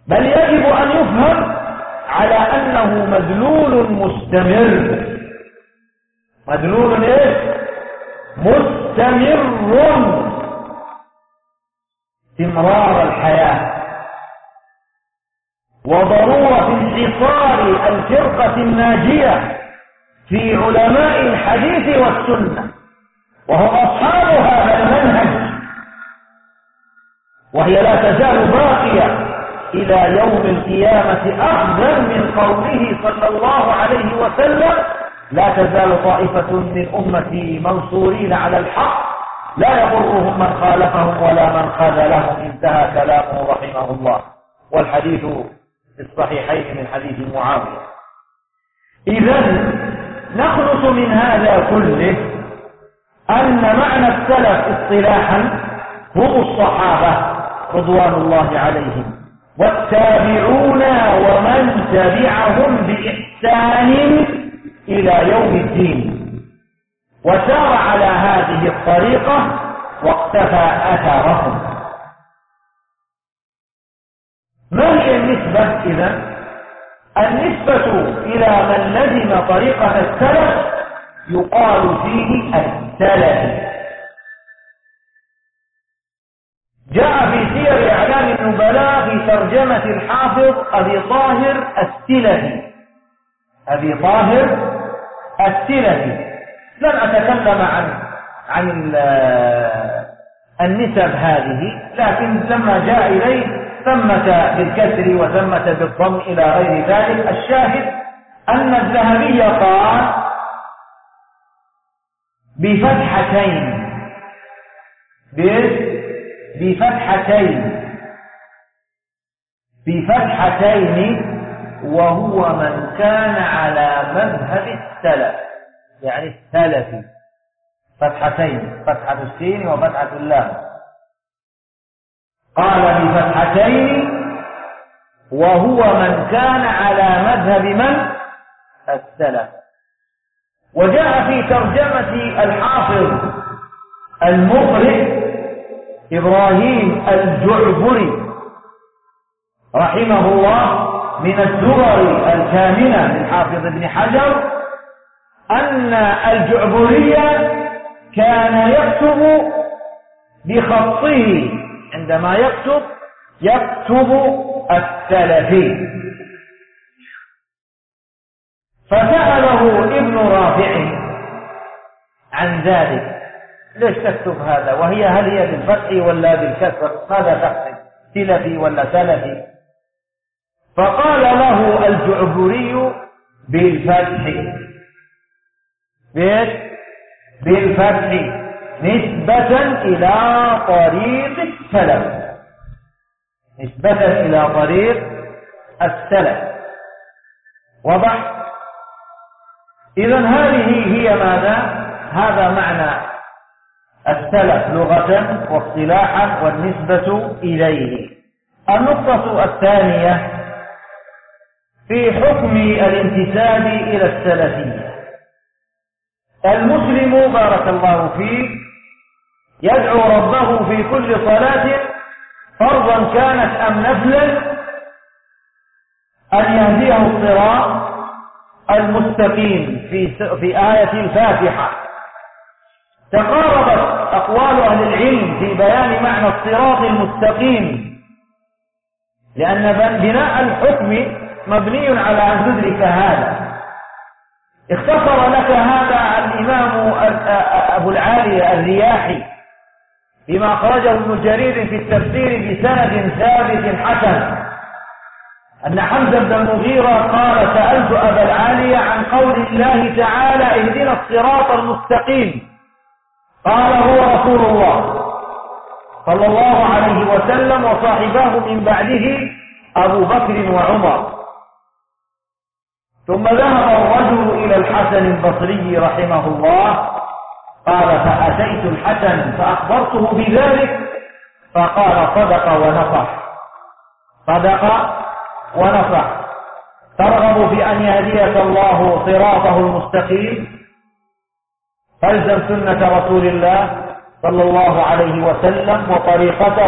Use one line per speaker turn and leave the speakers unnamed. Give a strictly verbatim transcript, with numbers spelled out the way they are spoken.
بل يجب أن يفهم على أنه مدلول مستمر. مدلول إيه؟ مستمر، استمرار الحياة وضرورة انحصار الفرقة الناجية في علماء الحديث والسنة، وهم أصحاب هذا المنهج، وهي لا تزال باقية إلى يوم القيامة، أخذا من قوله صلى الله عليه وسلم: لا تزال طائفة من أمتي منصورين على الحق لا يضرهم من خالفهم ولا من خذلهم. انتهى كلامه رحمه الله. والحديث في الصحيحين من حديث معاوية. إذن نخلص من هذا كله أن معنى السلف اصطلاحا هم الصحابة رضوان الله عليهم والتابعون ومن تبعهم بإحسان إلى يوم الدين، وسار على هذه الطريقة واقتفى أثرهم. ما هي النسبة إذن؟ النسبة إلى من لزم طريقة السلف يقال فيه السلفي. جاء في سير أعلام النبلاء في ترجمة الحافظ أبي طاهر السلفي. أبي طاهر السلفي. لن أتكلم عن عن النسب هذه، لكن لما جاء إليه ثمة بالكسر وثمة بالضم إلى غير ذلك. الشاهد أن الذهبي قال بفتحتين بفتحتين بفتحتين وهو من كان على مذهب السلف، يعني السلفي. فتحتين، فتحة السين وفتحة اللام. قال بفتحتين وهو من كان على مذهب من؟ السلف. وجاء في ترجمة الحافظ المقرئ إبراهيم الجعبري رحمه الله من الدرر الكامنة من حافظ ابن حجر أن الجعبري كان يكتب بخطه، عندما يكتب يكتب السلفي. فسأله ابن رافع عن ذلك: ليش تكتب هذا؟ وهي هل هي بالفتح ولا بالكسر؟ ماذا تقصد؟ سلفي ولا سلفي؟ فقال له الجعبري: بالفتح. بالفتح نسبة إلى طريق السلف، نسبة إلى طريق السلف. وضح؟ إذن هذه هي ماذا؟ هذا معنى السلف لغة واصطلاحا والنسبة إليه. النقطة الثانية في حكم الانتساب إلى السلفية. المسلم بارك الله فيه يدعو ربه في كل صلاة فرضا كانت أم نفلا أن يهديه الصراط المستقيم في في آية الفاتحة. تقاربت أقوال أهل العلم في بيان معنى الصراط المستقيم، لأن بناء الحكم مبني على أن تدرك هذا. اختصر لك هذا الإمام أبو العالية الرياحي بما أخرجه ابن جرير في التفسير بسند ثابت حسن أن حمزة بن المغيرة قال: سألت أبا العالية عن قول الله تعالى: اهدنا الصراط المستقيم. قال: هو رسول الله صلى الله عليه وسلم وصاحباه من بعده أبو بكر وعمر. ثم ذهب الرجل إلى الحسن البصري رحمه الله، قال: فأتيت الحسن فأخبرته بذلك فقال: صدق ونصح، صدق ونصح. ترغب في أن يهديك الله صراطه المستقيم، فالزم سنة رسول الله صلى الله عليه وسلم وطريقته